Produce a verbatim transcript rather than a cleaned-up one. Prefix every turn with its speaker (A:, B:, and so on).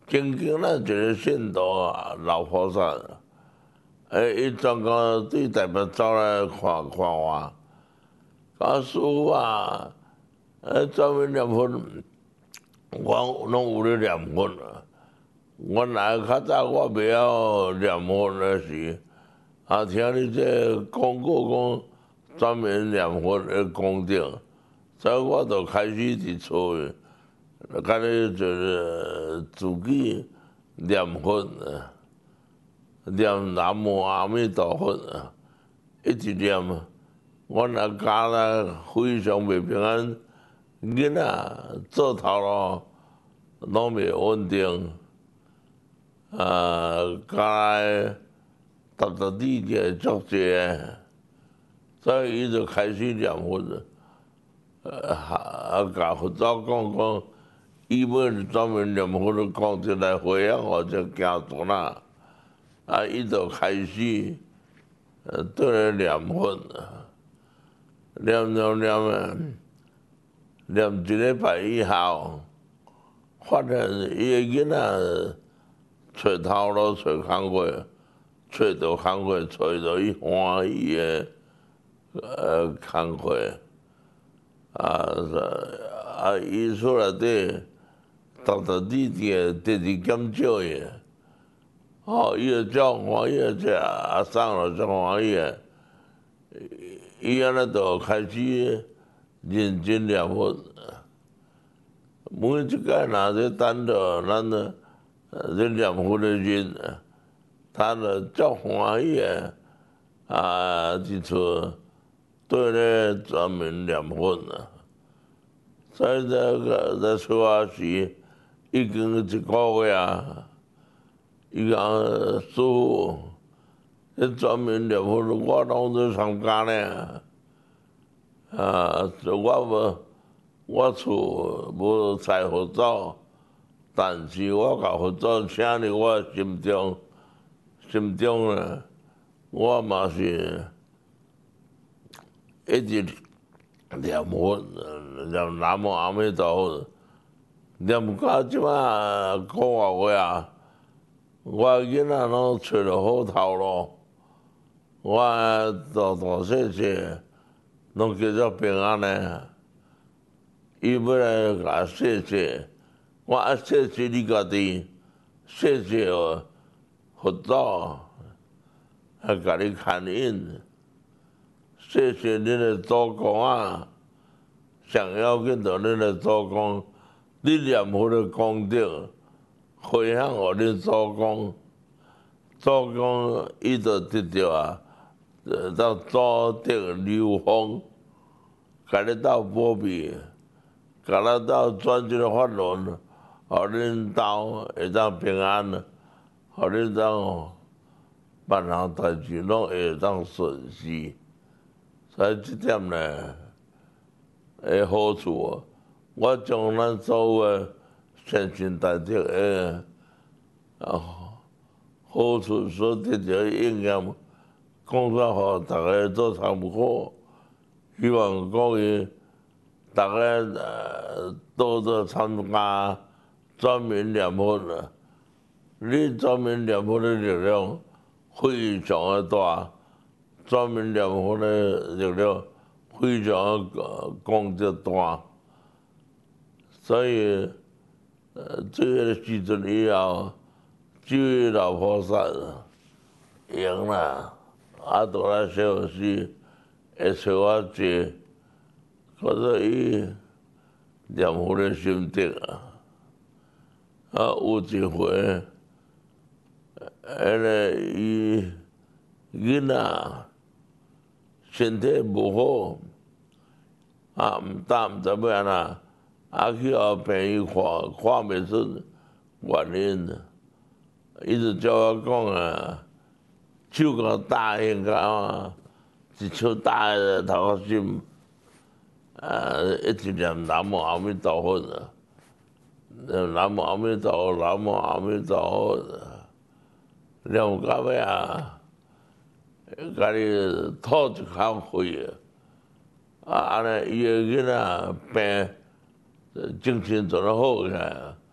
A: 曾经咱一个信徒啊，老菩萨，诶，伊专讲对台北走来看看我，讲师傅啊，诶，专门念佛，我拢有咧念佛啊。原来较早我袂晓念佛那时，啊，听你这广告讲专门念佛的功德，所以我就开始伫厝诶，甲你就是自己念佛啊，念南无阿弥陀佛啊，一直念。我若家内非常袂平安，囡仔做头路拢袂稳定。啊，家内踏踏地地足济，所以伊就开始念佛了。啊，甲佛祖讲讲，伊要专门念佛的功德来回向我这家族啦。啊，伊就开始呃对咧念佛，念念念啊，念一礼拜以后，发现伊个囡仔。找头路，找工课，找到工课，找到伊欢喜的呃工课，啊啊，伊厝内底踏踏地地直直减少伊，哦，伊就足欢喜的，这阿送就足欢喜的，伊安尼就开始认真念佛，每一届若是等到咱呢。这念佛的人，他呢足欢喜的啊，伫厝对咧专门念佛啊。所以这个在出发时已经一个月啊，伊讲师傅，这专门念佛我拢在参加呢。啊，我无我厝无财佛祖。但是我甲佛祖请入我心中，心中呢，我嘛是一直念佛，念南无阿弥陀佛，念到即摆个外月啊，我囡仔拢找着好头路，我大大细细拢叫做平安的，伊要来甲谢谢。我啊，谢谢你家己，谢谢佛祖，还甲你感恩，谢谢恁的祖公啊！上要紧着恁的祖公，你念佛的功德，回向互恁祖公，祖公伊就得着啊，到祖德流芳，甲你斗保庇，甲咱斗转这个法轮。互恁兜会当平安，互恁当万项代志拢会当顺遂，所以这点呢，的好处，我将咱所有的善心大德的啊好处所得到应验，讲出来互大家做参考，希望讲伊大家呃多多参加。专门念佛的，你专门念佛的力量非常的大，专门念佛的力量非常的功德大，所以呃，这个时阵以后，这位老菩萨赢啦，啊，倒来小时会找我坐，可是伊念佛的心得啊。啊，有一回，迄个伊囡仔身体无好，啊，毋但毋知要安那，啊去互病院看，看袂出原因，伊就叫我讲啊，手甲打现甲啊，一手打个头壳心，啊，一直念南无阿弥陀佛啊。南无阿弥陀佛，南无阿弥陀佛，念到尾啊，甲你吐一口气啊，安尼伊个囡仔病，精神就好起来。